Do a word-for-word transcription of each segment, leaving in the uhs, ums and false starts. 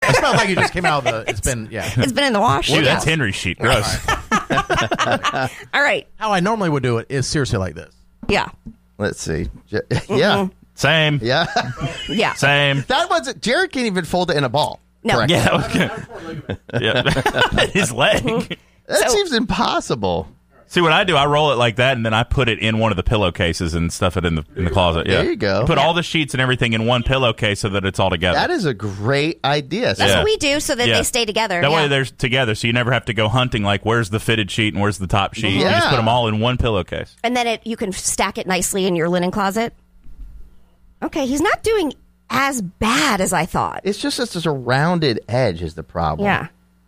It smells like you just came out of the. It's been yeah. It's been in the wash. Dude, that's Henry's sheet. Gross. All right. How I normally would do it is seriously like this. Yeah. Let's see. J- yeah. Same. Yeah. Yeah. Same. That wasn't. Jared can't even fold it in a ball. No. Correct. Yeah. Okay. yeah. His leg. That So- seems impossible. See what I do? I roll it like that, and then I put it in one of the pillowcases and stuff it in the in the closet. Yeah. There you go. Put all the sheets and everything in one pillowcase so that it's all together. That is a great idea. That's Yeah. what we do so that Yeah. they stay together. That yeah. way they're together, so you never have to go hunting. Like, where's the fitted sheet and where's the top sheet? You just Yeah. put them all in one pillowcase. And then it, you can stack it nicely in your linen closet. Okay, he's not doing as bad as I thought. It's just it's just a rounded edge is the problem. Yeah.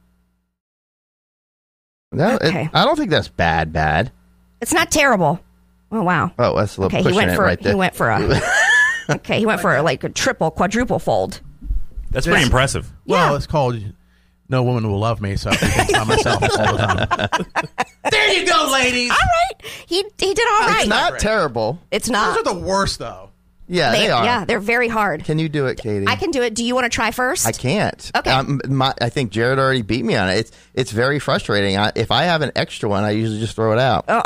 No, it- Okay. I don't think that's bad. Bad. It's not terrible. Oh, wow. Oh, that's a little Okay, he pushing went it for right there. he went for a okay. He went for a, like a triple, quadruple fold. That's pretty impressive. Well, Yeah. it's called "No Woman Will Love Me," so I think it's by myself all the time. There you go, ladies. All right, he he did all right. It's not terrible. It's Those not. are the worst, though. Yeah, they, are. Yeah, they're very hard. Can you do it, Katie? I can do it. Do you want to try first? I can't. Okay. Um, my, I think Jared already beat me on it. It's it's very frustrating. I, if I have an extra one, I usually just throw it out. Oh.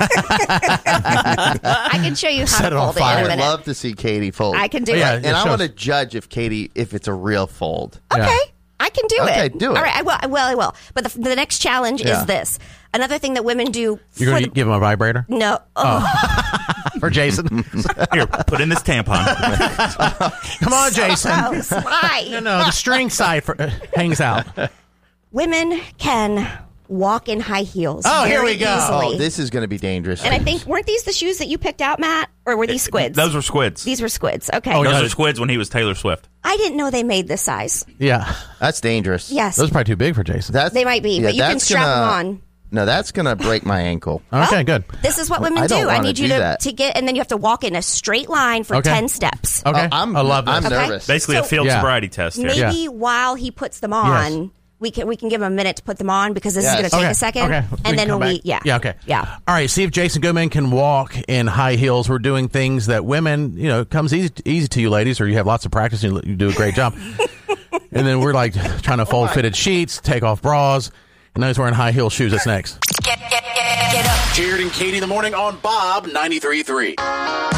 I can show you how Set to it on fold it fire. in I a would minute. love to see Katie fold. I can do Yeah, it. and I shows- want to judge if Katie if it's a real fold. Okay, Yeah. I can do Okay, it. do it. All right, I will. I will. I will. But the, the next challenge Yeah. is this. Another thing that women do. You're for going the- to give him a vibrator no. Oh. for Jason. Here, put in this tampon. Come on, Jason. Gross. Why? No, no, the string side for, uh, hangs out. Women can walk in high heels. Oh, here very we go. easily. Oh, this is going to be dangerous. And I think weren't these the shoes that you picked out, Matt, or were these squids? Those were squids. These were squids. Okay. Oh, Those yeah. are squids when he was Taylor Swift. I didn't know they made this size. Yeah, That's dangerous. Yes, those are probably too big for Jason. That's, they might be, yeah, but you can that's strap gonna- them on. No, that's going to break my ankle. Okay, Well, good. This is what women I don't do. I wanna need you do to, that. to get, and then you have to walk in a straight line for Okay. ten steps. Okay, Oh, I'm, I love this. I'm Okay. nervous. Basically, a So- field Yeah. sobriety test here. Maybe Yeah. while he puts them on, Yes. we can we can give him a minute to put them on because this Yes. is going to take Okay, a second. okay. We And can then come when we back. yeah yeah, okay, yeah. All right, see if Jason Goodman can walk in high heels. We're doing things that women, you know, comes easy easy to you ladies, or you have lots of practice and you do a great job. And then we're like trying to fold fitted sheets, take off bras, and now he's wearing high heel shoes. That's next. Jared and Katie in the morning on Bob ninety-three point three.